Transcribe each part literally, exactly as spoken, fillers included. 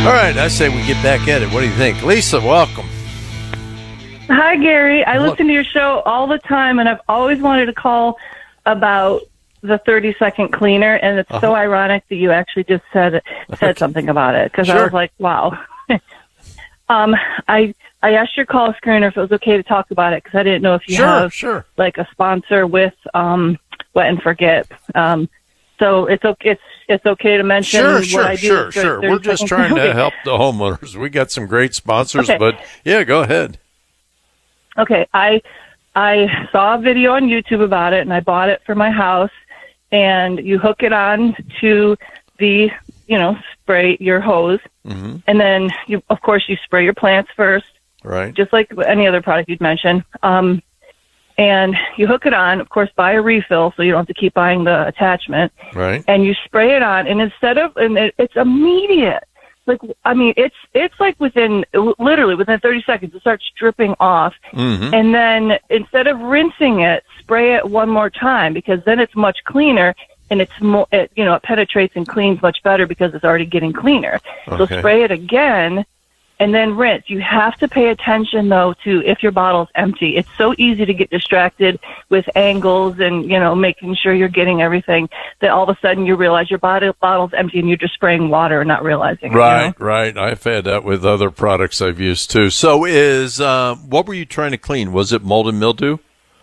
All right, I say we get back at it. What do you think? Lisa, welcome. Hi, Gary. I Hello. listen to your show all the time, and I've always wanted to call about the thirty-second cleaner, and it's uh-huh. so ironic that you actually just said said okay. something about it, because sure. I was like, wow. um, I I asked your call screener if it was okay to talk about it, because I didn't know if you sure, have sure. like a sponsor with um, Wet and Forget. Um, so it's okay. It's it's okay to mention sure, what sure, I do. Sure, sure, We're just trying to help the homeowners. We got some great sponsors, okay. but yeah, go ahead. Okay, I I saw a video on YouTube about it, and I bought it for my house. And you hook it on to the, you know, spray your hose, mm-hmm. and then you, of course, you spray your plants first, right? Just like any other product you'd mention. Um, and you hook it on, of course, buy a refill so you don't have to keep buying the attachment, right? And you spray it on, and instead of, and it, it's immediate. Like, I mean, it's it's like within, literally within thirty seconds, it starts dripping off. Mm-hmm. And then instead of rinsing it, spray it one more time, because then it's much cleaner, and it's more, it, you know, it penetrates and cleans much better because it's already getting cleaner. Okay. So spray it again, and then rinse. You have to pay attention, though, to if your bottle's empty. It's so easy to get distracted with angles and, you know, making sure you're getting everything, that all of a sudden you realize your bottle, bottle's empty and you're just spraying water and not realizing right, it. You know? Right, I've had that with other products I've used, too. So is, uh, what were you trying to clean? Was it mold and mildew?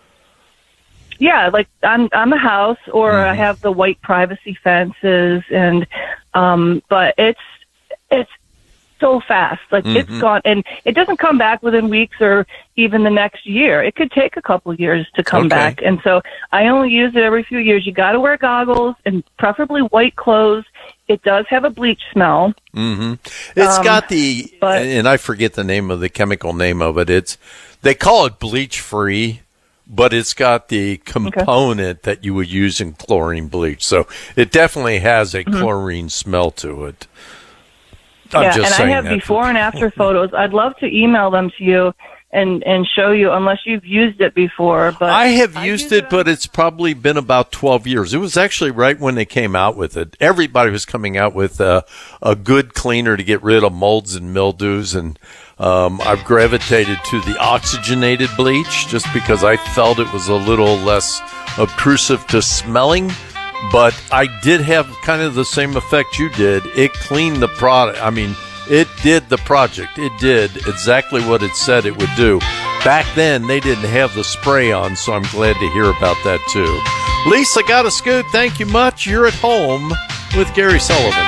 Yeah, like on, on the house, or mm-hmm. I have the white privacy fences, and um, but it's it's so fast. Like mm-hmm. it's gone, and it doesn't come back within weeks or even the next year. It could take a couple of years to come okay. back, and so I only use it every few years. You got to wear goggles and preferably white clothes. It does have a bleach smell. Mm-hmm. It's um, got the, but, and I forget the name of the chemical name of it. It's they call it bleach free, but it's got the component okay. that you would use in chlorine bleach. So it definitely has a mm-hmm. chlorine smell to it. I'm yeah, just and saying I have that before for- and after photos. I'd love to email them to you and, and show you, unless you've used it before. But I have I used it, it but it's probably been about twelve years. It was actually right when they came out with it. Everybody was coming out with a, a good cleaner to get rid of molds and mildews, and um, I've gravitated to the oxygenated bleach just because I felt it was a little less obtrusive to smelling. But I did have kind of the same effect you did. It cleaned the product. I mean, it did the project. It did exactly what it said it would do. Back then, they didn't have the spray on, so I'm glad to hear about that, too. Lisa, got a scoot. Thank you much. You're at home with Gary Sullivan.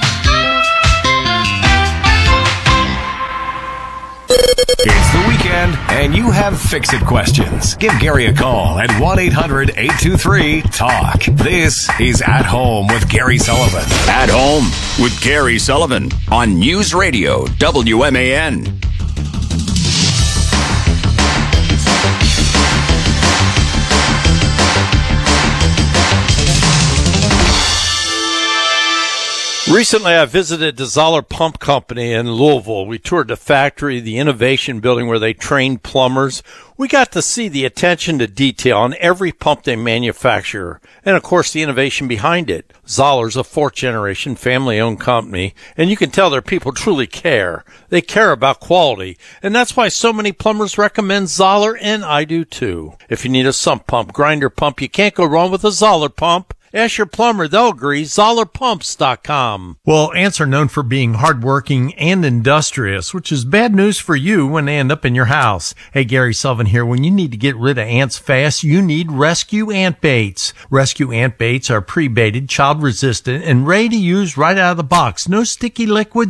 It's the weekend, and you have fix-it questions. Give Gary a call at one eight hundred eight two three talk. This is At Home with Gary Sullivan. At Home with Gary Sullivan on News Radio W M A N. Recently, I visited the Zoller Pump Company in Louisville. We toured the factory, the innovation building where they train plumbers. We got to see the attention to detail on every pump they manufacture, and of course the innovation behind it. Zoller's a fourth-generation family-owned company, and you can tell their people truly care. They care about quality, and that's why so many plumbers recommend Zoller, and I do too. If you need a sump pump, grinder pump, you can't go wrong with a Zoller pump. Ask your plumber, they'll agree. Zoller Pumps dot com. Well, ants are known for being hardworking and industrious, which is bad news for you when they end up in your house. Hey, Gary Sullivan here. When you need to get rid of ants fast, you need Rescue Ant Baits. Rescue Ant Baits are pre-baited, child-resistant, and ready to use right out of the box. No sticky liquid.